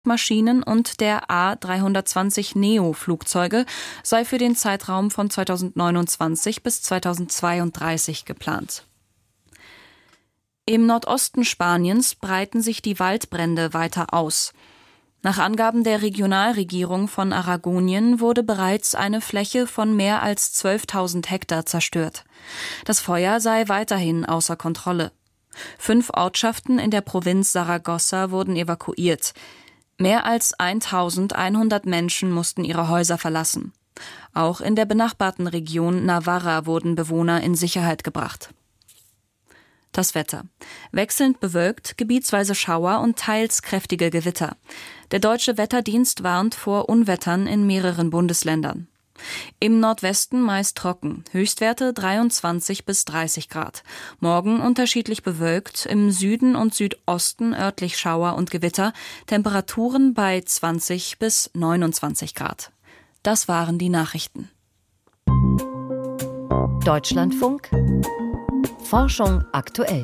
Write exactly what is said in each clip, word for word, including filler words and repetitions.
Maschinen und der A dreihundertzwanzig Neo-Flugzeuge sei für den Zeitraum von zweitausendneunundzwanzig bis zweitausendzweiunddreißig geplant. Im Nordosten Spaniens breiten sich die Waldbrände weiter aus. Nach Angaben der Regionalregierung von Aragonien wurde bereits eine Fläche von mehr als zwölftausend Hektar zerstört. Das Feuer sei weiterhin außer Kontrolle. Fünf Ortschaften in der Provinz Saragossa wurden evakuiert. Mehr als eintausendeinhundert Menschen mussten ihre Häuser verlassen. Auch in der benachbarten Region Navarra wurden Bewohner in Sicherheit gebracht. Das Wetter. Wechselnd bewölkt, gebietsweise Schauer und teils kräftige Gewitter. Der Deutsche Wetterdienst warnt vor Unwettern in mehreren Bundesländern. Im Nordwesten meist trocken, Höchstwerte dreiundzwanzig bis dreißig Grad. Morgen unterschiedlich bewölkt, im Süden und Südosten örtlich Schauer und Gewitter, Temperaturen bei zwanzig bis neunundzwanzig Grad. Das waren die Nachrichten. Deutschlandfunk Forschung aktuell.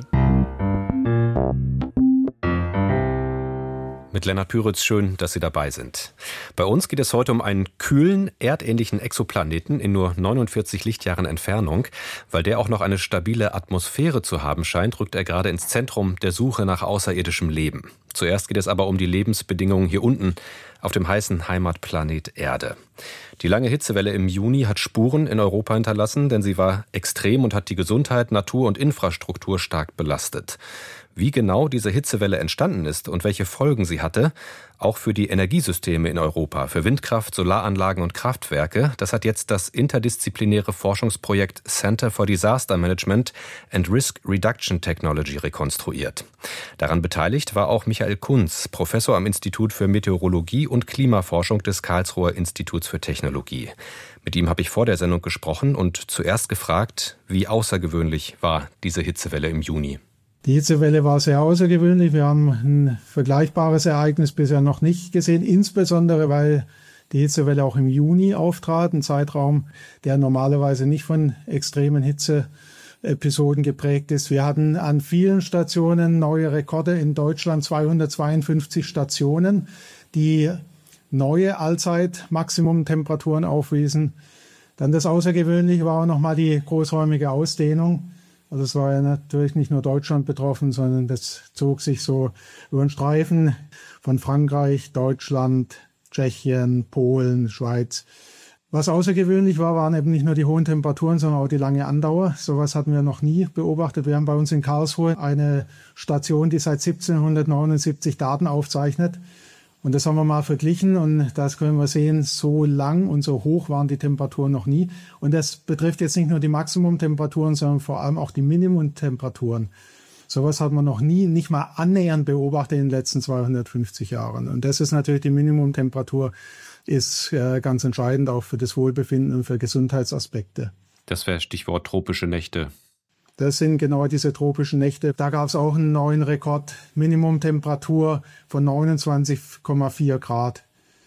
Mit Lennart Püritz, schön, dass Sie dabei sind. Bei uns geht es heute um einen kühlen, erdähnlichen Exoplaneten in nur neunundvierzig Lichtjahren Entfernung. Weil der auch noch eine stabile Atmosphäre zu haben scheint, rückt er gerade ins Zentrum der Suche nach außerirdischem Leben. Zuerst geht es aber um die Lebensbedingungen hier unten auf dem heißen Heimatplanet Erde. Die lange Hitzewelle im Juni hat Spuren in Europa hinterlassen, denn sie war extrem und hat die Gesundheit, Natur und Infrastruktur stark belastet. Wie genau diese Hitzewelle entstanden ist und welche Folgen sie hatte, auch für die Energiesysteme in Europa, für Windkraft, Solaranlagen und Kraftwerke, das hat jetzt das interdisziplinäre Forschungsprojekt Center for Disaster Management and Risk Reduction Technology rekonstruiert. Daran beteiligt war auch Michael Kunz, Professor am Institut für Meteorologie und Klimaforschung des Karlsruher Instituts für Technologie. Mit ihm habe ich vor der Sendung gesprochen und zuerst gefragt, wie außergewöhnlich war diese Hitzewelle im Juni. Die Hitzewelle war sehr außergewöhnlich. Wir haben ein vergleichbares Ereignis bisher noch nicht gesehen, insbesondere weil die Hitzewelle auch im Juni auftrat, ein Zeitraum, der normalerweise nicht von extremen Hitzeepisoden geprägt ist. Wir hatten an vielen Stationen neue Rekorde, in Deutschland zweihundertzweiundfünfzig Stationen, die neue Allzeit-Maximumtemperaturen aufwiesen. Dann das Außergewöhnliche war nochmal die großräumige Ausdehnung. Also es war ja natürlich nicht nur Deutschland betroffen, sondern das zog sich so über einen Streifen von Frankreich, Deutschland, Tschechien, Polen, Schweiz. Was außergewöhnlich war, waren eben nicht nur die hohen Temperaturen, sondern auch die lange Andauer. Sowas hatten wir noch nie beobachtet. Wir haben bei uns in Karlsruhe eine Station, die seit siebzehnhundertneunundsiebzig Daten aufzeichnet. Und das haben wir mal verglichen und das können wir sehen, so lang und so hoch waren die Temperaturen noch nie. Und das betrifft jetzt nicht nur die Maximumtemperaturen, sondern vor allem auch die Minimumtemperaturen. Sowas hat man noch nie, nicht mal annähernd beobachtet in den letzten zweihundertfünfzig Jahren. Und das ist natürlich, die Minimumtemperatur ist äh, ganz entscheidend auch für das Wohlbefinden und für Gesundheitsaspekte. Das wäre Stichwort tropische Nächte. Das sind genau diese tropischen Nächte. Da gab es auch einen neuen Rekord, Minimumtemperatur von neunundzwanzig Komma vier Grad.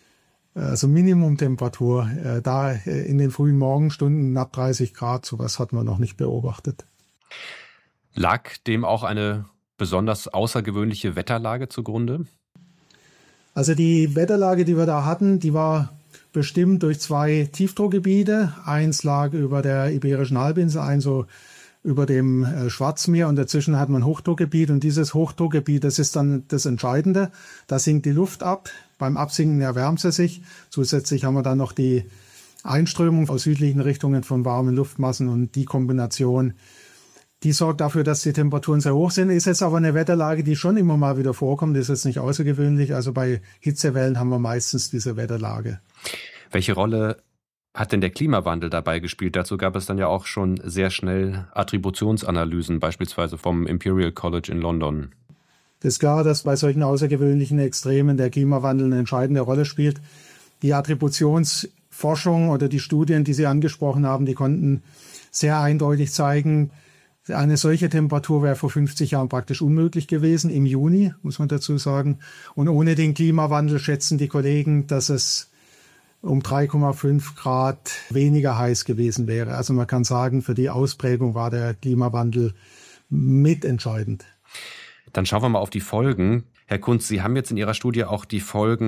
Also Minimumtemperatur, äh, da in den frühen Morgenstunden knapp dreißig Grad, sowas hat man noch nicht beobachtet. Lag dem auch eine besonders außergewöhnliche Wetterlage zugrunde? Also die Wetterlage, die wir da hatten, die war bestimmt durch zwei Tiefdruckgebiete. Eins lag über der Iberischen Halbinsel, eins so über dem Schwarzmeer und dazwischen hat man ein Hochdruckgebiet und dieses Hochdruckgebiet, das ist dann das Entscheidende. Da sinkt die Luft ab, beim Absinken erwärmt sie sich. Zusätzlich haben wir dann noch die Einströmung aus südlichen Richtungen von warmen Luftmassen und die Kombination, die sorgt dafür, dass die Temperaturen sehr hoch sind. Ist jetzt aber eine Wetterlage, die schon immer mal wieder vorkommt, das ist jetzt nicht außergewöhnlich. Also bei Hitzewellen haben wir meistens diese Wetterlage. Welche Rolle hat denn der Klimawandel dabei gespielt? Dazu gab es dann ja auch schon sehr schnell Attributionsanalysen, beispielsweise vom Imperial College in London. Das ist klar, dass bei solchen außergewöhnlichen Extremen der Klimawandel eine entscheidende Rolle spielt. Die Attributionsforschung oder die Studien, die Sie angesprochen haben, die konnten sehr eindeutig zeigen, eine solche Temperatur wäre vor fünfzig Jahren praktisch unmöglich gewesen, im Juni, muss man dazu sagen. Und ohne den Klimawandel schätzen die Kollegen, dass es um drei Komma fünf Grad weniger heiß gewesen wäre. Also man kann sagen, für die Ausprägung war der Klimawandel mitentscheidend. Dann schauen wir mal auf die Folgen. Herr Kunz, Sie haben jetzt in Ihrer Studie auch die Folgen